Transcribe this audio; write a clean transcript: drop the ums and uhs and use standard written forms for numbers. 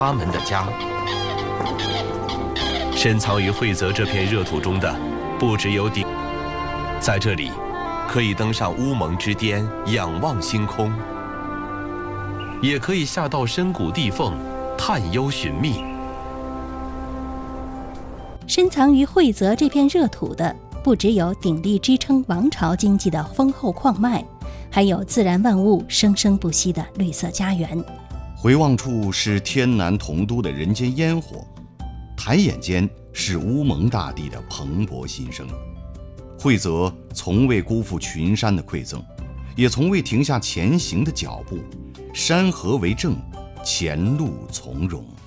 他们的家。深藏于惠泽这片热土中的，不只有顶，在这里，可以登上乌蒙之巅，仰望星空，也可以下到深谷地缝，探幽寻觅。 深藏于惠泽这片热土的，不只有鼎力支撑王朝经济的丰厚矿脉，还有自然万物生生不息的绿色家园。 回望处是天南同都的人间烟火，抬眼间是乌蒙大地的蓬勃新生。惠泽从未辜负群山的馈赠，也从未停下前行的脚步。山河为证，前路从容。